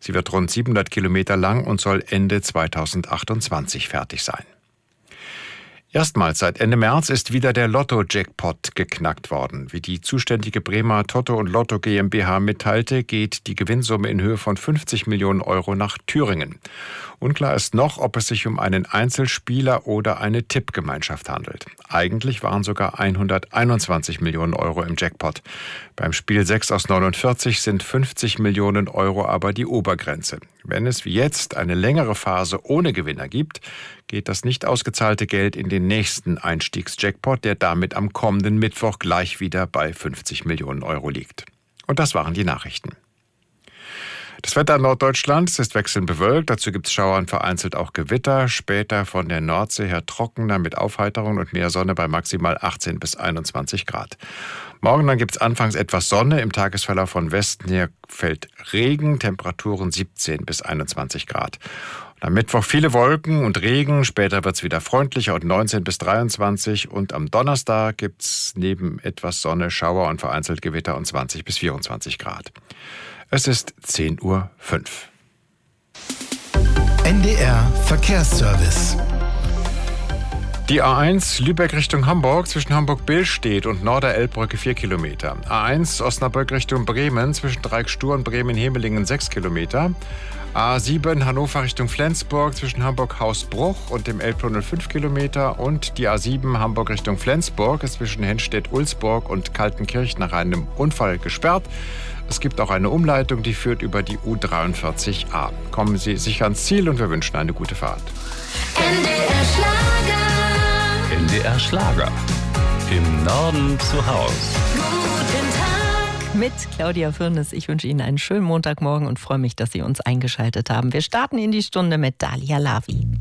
Sie wird rund 700 Kilometer lang und soll Ende 2028 fertig sein. Erstmals seit Ende März ist wieder der Lotto-Jackpot geknackt worden. Wie die zuständige Bremer Toto und Lotto GmbH mitteilte, geht die Gewinnsumme in Höhe von 50 Millionen Euro nach Thüringen. Unklar ist noch, ob es sich um einen Einzelspieler oder eine Tippgemeinschaft handelt. Eigentlich waren sogar 121 Millionen Euro im Jackpot. Beim Spiel 6 aus 49 sind 50 Millionen Euro aber die Obergrenze. Wenn es wie jetzt eine längere Phase ohne Gewinner gibt, geht das nicht ausgezahlte Geld in den nächsten Einstiegsjackpot, der damit am kommenden Mittwoch gleich wieder bei 50 Millionen Euro liegt. Und das waren die Nachrichten. Das Wetter in Norddeutschland ist wechselnd bewölkt, dazu gibt es Schauer und vereinzelt auch Gewitter. Später von der Nordsee her trockener mit Aufheiterung und mehr Sonne bei maximal 18 bis 21 Grad. Morgen dann gibt es anfangs etwas Sonne, im Tagesverlauf von Westen her fällt Regen, Temperaturen 17 bis 21 Grad. Und am Mittwoch viele Wolken und Regen, später wird es wieder freundlicher und 19 bis 23 und am Donnerstag gibt es neben etwas Sonne, Schauer und vereinzelt Gewitter und 20 bis 24 Grad. Es ist 10:05 Uhr. NDR Verkehrsservice. Die A1 Lübeck Richtung Hamburg zwischen Hamburg-Billstedt und Norder-Elbbrücke 4 Kilometer. A1 Osnabrück Richtung Bremen zwischen Dreieck-Stur und Bremen-Hemelingen 6 Kilometer. A7 Hannover Richtung Flensburg zwischen Hamburg-Hausbruch und dem Elbtunnel 5 Kilometer. Und die A7 Hamburg Richtung Flensburg ist zwischen Henstedt-Ulsburg und Kaltenkirch nach einem Unfall gesperrt. Es gibt auch eine Umleitung, die führt über die U43a. Kommen Sie sicher ans Ziel und wir wünschen eine gute Fahrt. NDR Schlager. NDR Schlager. Im Norden zu Haus. Guten Tag. Mit Claudia Firnes. Ich wünsche Ihnen einen schönen Montagmorgen und freue mich, dass Sie uns eingeschaltet haben. Wir starten in die Stunde mit Dalia Lavi.